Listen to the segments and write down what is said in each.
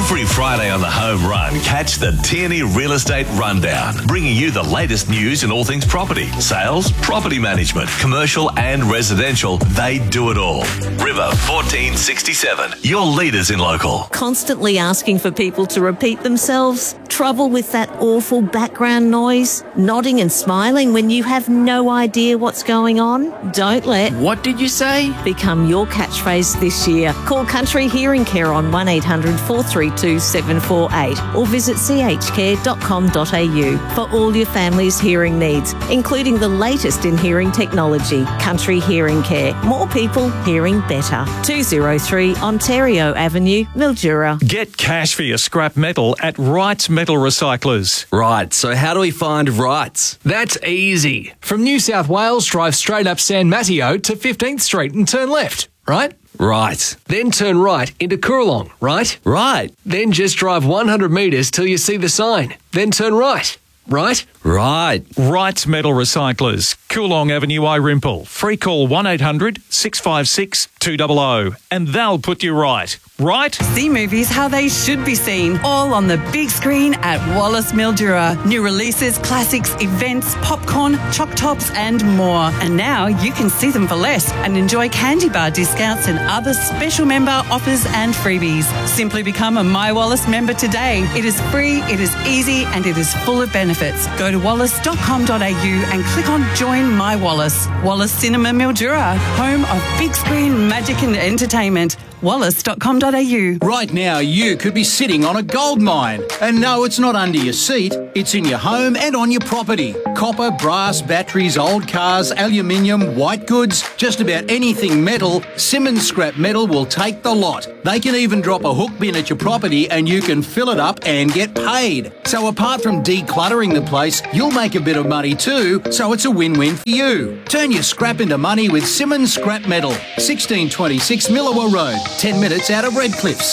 Every Friday on the Home Run, catch the Tierney Real Estate Rundown, bringing you the latest news in all things property, sales, property management, commercial and residential. They do it all. River 1467, your leaders in local. Constantly asking for people to repeat themselves? Trouble with that awful background noise? Nodding and smiling when you have no idea what's going on? Don't let What did you say? become your catchphrase this year. Call Country Hearing Care on 1800 432 748 or visit chcare.com.au for all your family's hearing needs, including the latest in hearing technology. Country Hearing Care. More people hearing better. 203 Ontario Avenue, Mildura. Get cash for your scrap metal at Wrights Metal Recyclers. Right, so how do we find Wrights? That's easy. From New South Wales, drive straight up San Mateo to 15th Street and turn left, right? Right. Then turn right into Coorong, right? Right. Then just drive 100 metres till you see the sign. Then turn right, right? Right. Wrights Metal Recyclers, Coolong Avenue, Irimple. Free call 1800 656 200 and they'll put you right. Right? See movies how they should be seen, all on the big screen at Wallace Mildura. New releases, classics, events, popcorn, choc tops and more. And now you can see them for less and enjoy candy bar discounts and other special member offers and freebies. Simply become a My Wallace member today. It is free, it is easy and it is full of benefits. Go to wallace.com.au and click on Join My Wallace. Wallace Cinema Mildura, home of big screen magic and entertainment. Wallace.com.au. Right now, you could be sitting on a gold mine. And no, it's not under your seat. It's in your home and on your property. Copper, brass, batteries, old cars, aluminium, white goods, just about anything metal, Simmons Scrap Metal will take the lot. They can even drop a hook bin at your property and you can fill it up and get paid. So apart from decluttering the place, you'll make a bit of money too, so it's a win-win for you. Turn your scrap into money with Simmons Scrap Metal. 1626 Millawa Road. 10 minutes out of Redcliffs.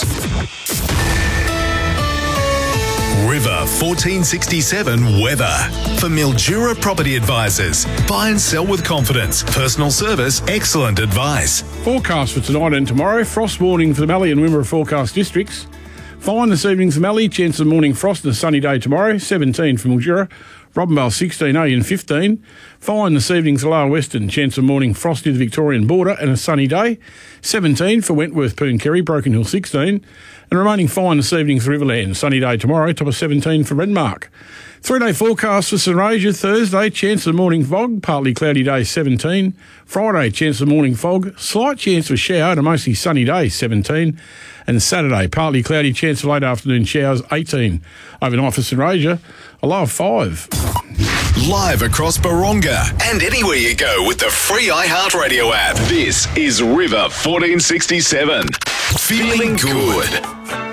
River 1467 weather. For Mildura Property Advisors. Buy and sell with confidence. Personal service, excellent advice. Forecast for tonight and tomorrow. Frost warning for the Mallee and Wimmera forecast districts. Fine this evening for Mallee. Chance of morning frost and a sunny day tomorrow. 17 for Mildura. Robinvale 16, Alien 15. Fine this evening for Lower Western. Chance of morning frost near the Victorian border and a sunny day. 17 for Wentworth, Pooncarie, Broken Hill 16. And remaining fine this evening for Riverland. Sunny day tomorrow, top of 17 for Renmark. 3-day forecast for St Asia. Thursday, chance of morning fog, partly cloudy day 17. Friday, chance of morning fog, slight chance of shower and a mostly sunny day 17. And Saturday, partly cloudy, chance of late afternoon showers 18. Overnight for St Asia, a low of 5. Live across Baronga and anywhere you go with the free iHeartRadio app. This is River 1467. Feeling good.